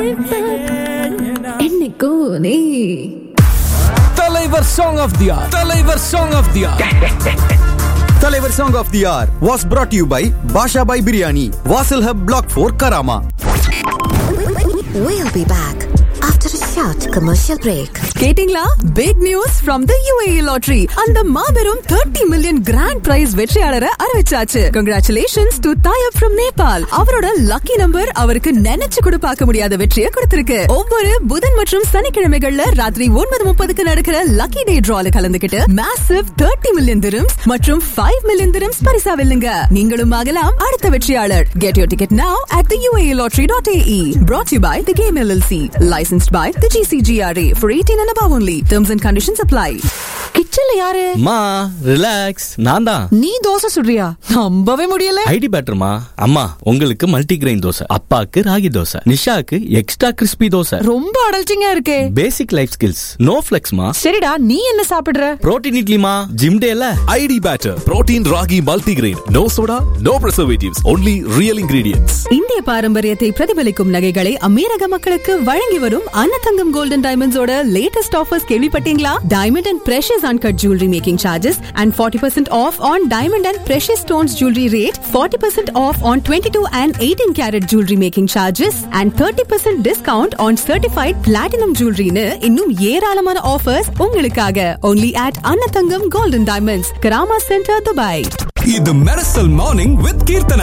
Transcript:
என்னைக்கும் நீ தலைவர் சாங் ஆஃப் தி ஆர். தலைவர் சாங் ஆஃப் தி ஆர். தலைவர் Song of the Hour was brought to you by Basha Bhai Biryani, Wasil Hub Block 4, Karama. We'll be back after a short commercial break. கேட்டிங்களா? Big news from the UAE lottery. அந்த மாபெரும் 30 million grand prize வெற்றியாளரை அறிவிச்சாச்சு. Congratulations to Tayyab from Nepal. அவரோட lucky number அவருக்கு நினைச்சு கூட பார்க்க முடியாத வெற்றியை கொடுத்திருக்கு. ஒவ்வொரு புதன் மற்றும் சனிக்கிழமைகள்ல ராத்திரி 9:30க்கு நடக்கிற lucky day drawல கலந்துக்கிட்டு massive 30 million dirhams மற்றும் 5 million dirhams பரிசா வெல்லுங்க. நீங்களும் ஆகலாம் அடுத்த வெற்றியாளர். Get your ticket now at the UAElottery.ae. Brought to you by the Game LLC. Licensed by the GCGRA for 18 and above only. Terms and conditions apply. கிச்சன்ல யாரு? மா relax. நான் தான். நீ தோசை சுடுறியா? நம்பவே முடியல. ஐடி பேட்டர்மா. அம்மா உங்களுக்கு மல்டி கிரெயின் தோசை, அப்பாக்கு ராகி தோசை, நிஷாக்கு எக்ஸ்ட்ரா கிறிஸ்பி தோசை. ரொம்ப அடல்ட்டிங்கா இருக்கே. பேசிக் லைஃப் ஸ்கில்ஸ், நோ ஃபிளெக்ஸ்மா. சரிடா, நீ என்ன சாப்பிடுற? புரோட்டீன் இட்லிமா. ஜிம் டேல ID batter, protein ragi multi grain, no soda, no preservatives, only real ingredients. இந்திய பாரம்பரியத்தை பிரதிபலிக்கும் நகைகளை அமீரக மக்களுக்கு வழங்கி வரும் அன்னதங்கம் கோல்டன் டைமண்ட்ஸோட லேட்டஸ்ட் ஆஃபர்ஸ் கேள்விப்பட்டீங்களா? Diamond and precious uncut jewelry making charges and 40% off on diamond and precious stones jewelry rate, 40% off on 22 and 18 carat jewelry making charges and 30% discount on certified platinum jewelry னு இன்னும் ஏராளமான offers உங்களுக்காக only at Annathangam Golden Diamonds, Karama Center, Dubai. இது மெரசல் morning with Keerthana.